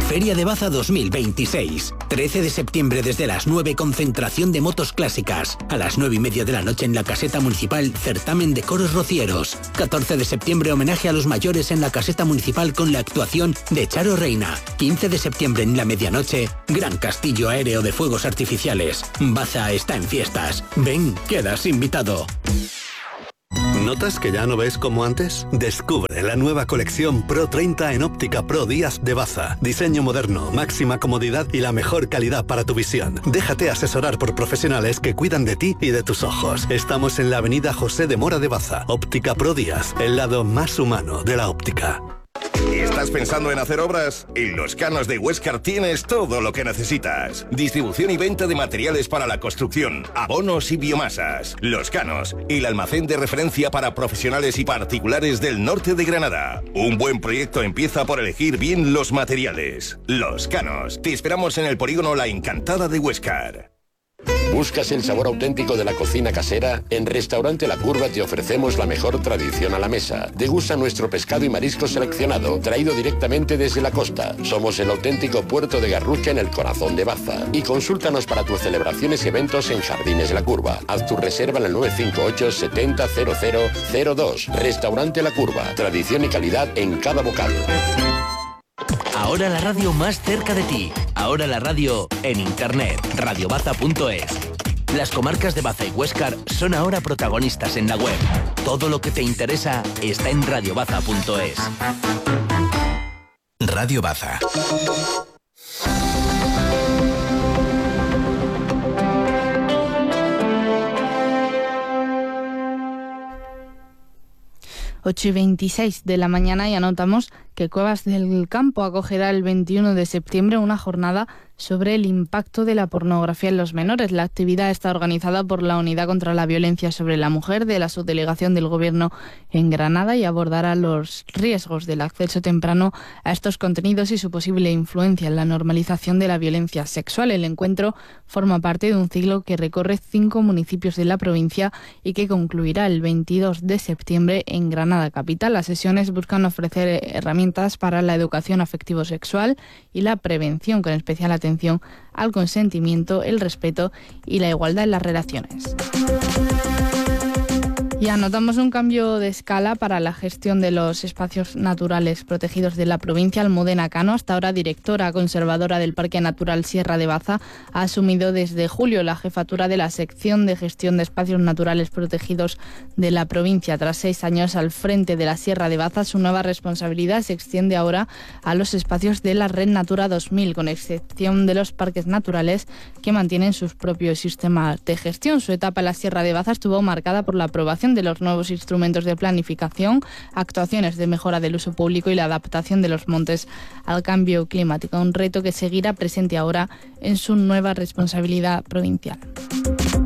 Feria de Baza 2026. 13 de septiembre desde las 9, concentración de motos clásicas. A las 9:30 de la noche en la caseta municipal, certamen de coros rocieros. 14 de septiembre, homenaje a los mayores en la caseta municipal con la actuación de Charo Reina. 15 de septiembre en la medianoche, gran castillo aéreo de fuegos artificiales. Baza está en fiestas. Ven, quedas invitado. ¿Notas que ya no ves como antes? Descubre la nueva colección Pro 30 en Óptica Pro Díaz de Baza. Diseño moderno, máxima comodidad y la mejor calidad para tu visión. Déjate asesorar por profesionales que cuidan de ti y de tus ojos. Estamos en la avenida José de Mora de Baza. Óptica Pro Díaz, el lado más humano de la óptica. ¿Estás pensando en hacer obras? En Los Canos de Huéscar tienes todo lo que necesitas. Distribución y venta de materiales para la construcción, abonos y biomasas. Los Canos, el almacén de referencia para profesionales y particulares del norte de Granada. Un buen proyecto empieza por elegir bien los materiales. Los Canos, te esperamos en el polígono La Encantada de Huéscar. ¿Buscas el sabor auténtico de la cocina casera? En Restaurante La Curva te ofrecemos la mejor tradición a la mesa. Degusta nuestro pescado y marisco seleccionado, traído directamente desde la costa. Somos el auténtico puerto de Garrucha en el corazón de Baza. Y consúltanos para tus celebraciones y eventos en Jardines La Curva. Haz tu reserva en el 958 70 0002. Restaurante La Curva. Tradición y calidad en cada bocado. Ahora la radio más cerca de ti. Ahora la radio en internet. radiobaza.es. Las comarcas de Baza y Huéscar son ahora protagonistas en la web. Todo lo que te interesa está en radiobaza.es. Radio Baza. Ocho y 26 de la mañana y anotamos que Cuevas del Campo acogerá el 21 de septiembre una jornada sobre el impacto de la pornografía en los menores. La actividad está organizada por la Unidad contra la Violencia sobre la Mujer de la Subdelegación del Gobierno en Granada y abordará los riesgos del acceso temprano a estos contenidos y su posible influencia en la normalización de la violencia sexual. El encuentro forma parte de un ciclo que recorre 5 municipios de la provincia y que concluirá el 22 de septiembre en Granada capital. Las sesiones buscan ofrecer herramientas para la educación afectivo-sexual y la prevención, con especial atención al consentimiento, el respeto y la igualdad en las relaciones. Y anotamos un cambio de escala para la gestión de los espacios naturales protegidos de la provincia. Almudena Cano, hasta ahora directora conservadora del Parque Natural Sierra de Baza, ha asumido desde julio la jefatura de la sección de gestión de espacios naturales protegidos de la provincia. Tras 6 años al frente de la Sierra de Baza, su nueva responsabilidad se extiende ahora a los espacios de la Red Natura 2000, con excepción de los parques naturales que mantienen sus propios sistemas de gestión. Su etapa en la Sierra de Baza estuvo marcada por la aprobación de los nuevos instrumentos de planificación, actuaciones de mejora del uso público y la adaptación de los montes al cambio climático, un reto que seguirá presente ahora en su nueva responsabilidad provincial.